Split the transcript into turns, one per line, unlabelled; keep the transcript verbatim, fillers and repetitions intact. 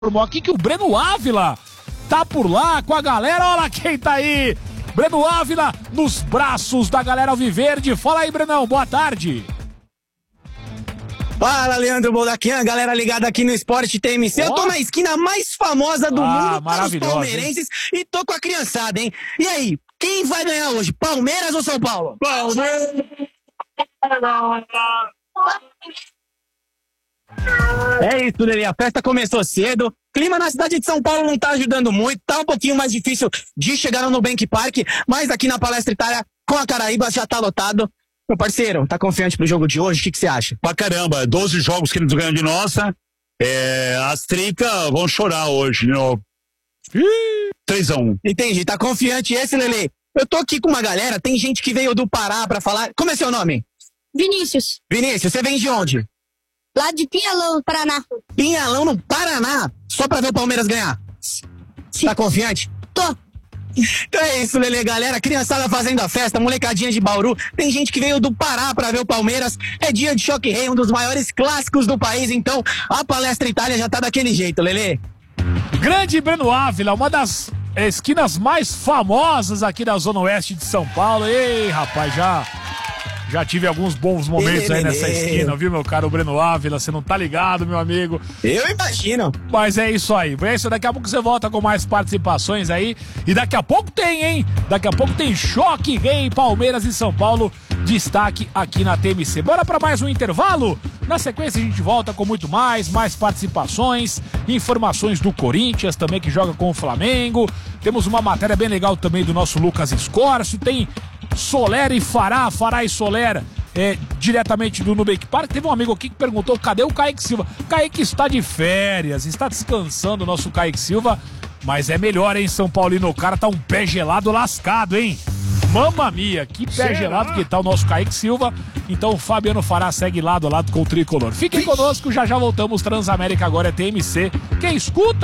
Aqui que o Breno Ávila tá por lá com a galera. Olha lá quem tá aí. Breno Ávila nos braços da galera alviverde. Fala aí, Brenão, boa tarde.
Fala, Leandro Boldaquian, galera ligada aqui no Esporte T M C. Oh. Eu tô na esquina mais famosa do
ah,
mundo para os palmeirenses, hein? E tô com a criançada, hein? E aí, quem vai ganhar hoje, Palmeiras ou São Paulo? Palmeiras! É isso, Lelê, a festa começou cedo. Clima na cidade de São Paulo não tá ajudando muito, tá um pouquinho mais difícil de chegar no Nubank Park, mas aqui na Palestra Itália, com a Caraíbas, já tá lotado. Meu parceiro, tá confiante pro jogo de hoje? O que que você acha?
Pra caramba, doze jogos que eles ganham de nossa, é, as tricas vão chorar hoje, no três a um.
Entendi, tá confiante esse, Lelê? Eu tô aqui com uma galera, tem gente que veio do Pará pra falar. Como é seu nome?
Vinícius.
Vinícius, você vem de onde?
Lá de Pinhalão, no Paraná.
Pinhalão, no Paraná? Só pra ver o Palmeiras ganhar? Sim. Tá confiante?
Tô.
Então é isso, Lelê, galera. Criançada fazendo a festa, molecadinha de Bauru. Tem gente que veio do Pará pra ver o Palmeiras. É dia de Choque Rei, um dos maiores clássicos do país. Então, a Palestra Itália já tá daquele jeito, Lelê.
Grande Breno Ávila, uma das esquinas mais famosas aqui da Zona Oeste de São Paulo. Ei, rapaz, já... Já tive alguns bons momentos aí nessa esquina, viu, meu caro Breno Ávila? Você não tá ligado, meu amigo?
Eu imagino.
Mas é isso aí. É isso, daqui a pouco você volta com mais participações aí. E daqui a pouco tem, hein? Daqui a pouco tem Choque Rei, Palmeiras e São Paulo. Destaque aqui na T M C. Bora pra mais um intervalo? Na sequência a gente volta com muito mais, mais participações, informações do Corinthians também, que joga com o Flamengo. Temos uma matéria bem legal também do nosso Lucas Escorcio. Tem Soler e Fará, Fará e Soler, é, diretamente do Nubank Park. Teve um amigo aqui que perguntou, cadê o Kaique Silva? Kaique está de férias, está descansando o nosso Kaique Silva, mas é melhor, hein, São Paulino? O cara tá um pé gelado lascado, hein? Mamma mia, que pé Será? gelado que tá o nosso Kaique Silva. Então o Fabiano Fará segue lado a lado com o Tricolor. Fiquem conosco, já já voltamos. Transamérica agora é T M C. Quem escuta